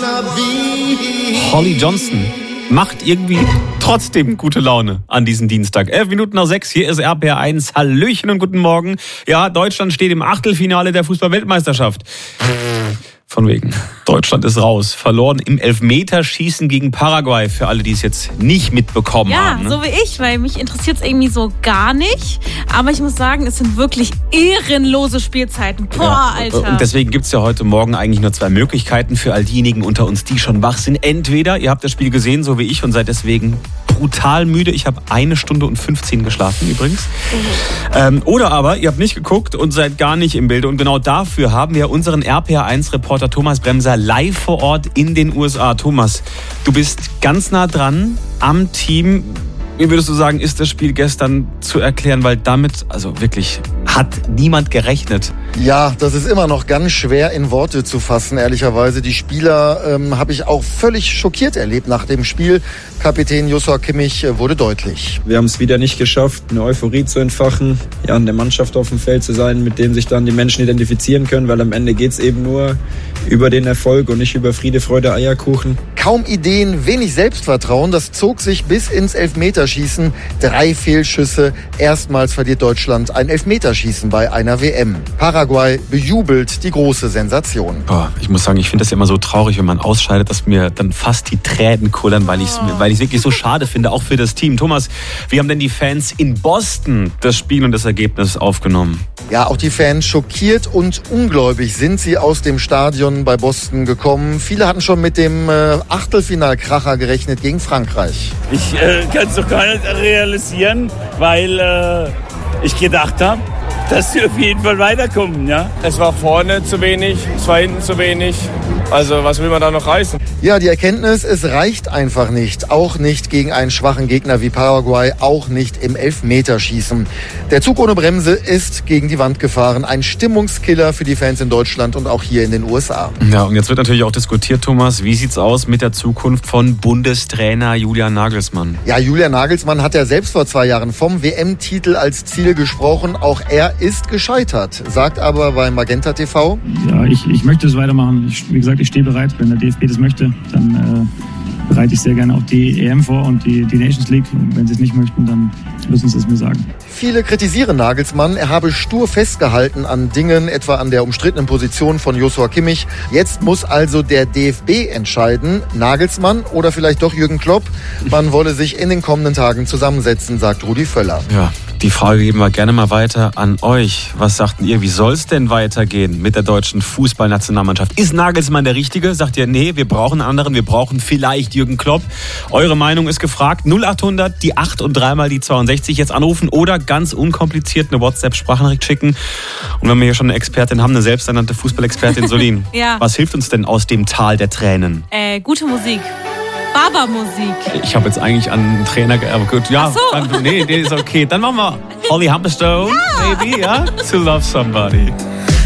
Holly Johnson macht irgendwie trotzdem gute Laune an diesem Dienstag. 6:11, hier ist RPR1. Hallöchen und guten Morgen. Ja, Deutschland steht im Achtelfinale der Fußball-Weltmeisterschaft. Von wegen. Deutschland ist raus. Verloren im Elfmeterschießen gegen Paraguay. Für alle, die es jetzt nicht mitbekommen haben. Ja, so wie ich, weil mich interessiert es irgendwie so gar nicht. Aber ich muss sagen, es sind wirklich ehrenlose Spielzeiten. Boah, Alter. Und deswegen gibt es ja heute Morgen eigentlich nur zwei Möglichkeiten für all diejenigen unter uns, die schon wach sind. Entweder ihr habt das Spiel gesehen, so wie ich, und seid deswegen brutal müde. Ich habe 1 Stunde und 15 geschlafen übrigens. Oder aber ihr habt nicht geguckt und seid gar nicht im Bilde. Und genau dafür haben wir unseren RPR1-Reporter Thomas Bremser live vor Ort in den USA. Thomas, du bist ganz nah dran am Team. Wie würdest du sagen, ist das Spiel gestern zu erklären? Weil damit, also wirklich, hat niemand gerechnet. Ja, das ist immer noch ganz schwer in Worte zu fassen, ehrlicherweise. Die Spieler habe ich auch völlig schockiert erlebt nach dem Spiel. Kapitän Joshua Kimmich wurde deutlich. Wir haben es wieder nicht geschafft, eine Euphorie zu entfachen, ja, in der Mannschaft auf dem Feld zu sein, mit dem sich dann die Menschen identifizieren können, weil am Ende geht es eben nur über den Erfolg und nicht über Friede, Freude, Eierkuchen. Kaum Ideen, wenig Selbstvertrauen, das zog sich bis ins Elfmeterschießen. 3 Fehlschüsse, erstmals verliert Deutschland ein Elfmeterschießen bei einer WM. Paraguay bejubelt die große Sensation. Boah, ich muss sagen, ich finde das ja immer so traurig, wenn man ausscheidet, dass mir dann fast die Tränen kullern, weil ich es wirklich so schade finde, auch für das Team. Thomas, wie haben denn die Fans in Boston das Spiel und das Ergebnis aufgenommen? Ja, auch die Fans schockiert und ungläubig sind sie aus dem Stadion bei Boston gekommen. Viele hatten schon mit dem Achtelfinalkracher gerechnet gegen Frankreich. Ich kann es doch gar nicht realisieren, weil ich gedacht habe, dass sie auf jeden Fall weiterkommen. Ja? Es war vorne zu wenig, es war hinten zu wenig. Also was will man da noch reißen? Ja, die Erkenntnis, es reicht einfach nicht. Auch nicht gegen einen schwachen Gegner wie Paraguay, auch nicht im Elfmeterschießen. Der Zug ohne Bremse ist gegen die Wand gefahren. Ein Stimmungskiller für die Fans in Deutschland und auch hier in den USA. Ja, und jetzt wird natürlich auch diskutiert, Thomas, wie sieht's aus mit der Zukunft von Bundestrainer Julian Nagelsmann? Ja, Julian Nagelsmann hat ja selbst vor 2 Jahren vom WM-Titel als Ziel gesprochen. Auch er ist gescheitert, sagt aber bei Magenta TV. Ja, ich möchte es weitermachen. Wie gesagt, ich stehe bereit. Wenn der DFB das möchte, dann bereite ich sehr gerne auch die EM vor und die Nations League. Und wenn sie es nicht möchten, dann müssen sie es mir sagen. Viele kritisieren Nagelsmann. Er habe stur festgehalten an Dingen, etwa an der umstrittenen Position von Joshua Kimmich. Jetzt muss also der DFB entscheiden, Nagelsmann oder vielleicht doch Jürgen Klopp. Man wolle sich in den kommenden Tagen zusammensetzen, sagt Rudi Völler. Ja, die Frage geben wir gerne mal weiter an euch. Was sagt ihr, wie soll es denn weitergehen mit der deutschen Fußballnationalmannschaft? Ist Nagelsmann der Richtige? Sagt ihr, nee, wir brauchen einen anderen, wir brauchen vielleicht Jürgen Klopp. Eure Meinung ist gefragt. 0800, die 8 und 3 mal die 62 jetzt anrufen oder ganz unkompliziert eine WhatsApp-Sprachnachricht schicken. Und wenn wir hier schon eine Expertin haben, eine selbsternannte Fußballexpertin, Solin, Ja. Was hilft uns denn aus dem Tal der Tränen? Gute Musik. Baba-Musik. Ich habe jetzt eigentlich an einen Trainer gut, ja, Ach so. nee, ist okay. Dann machen wir Holly Humberstone, maybe, ja, To Love Somebody.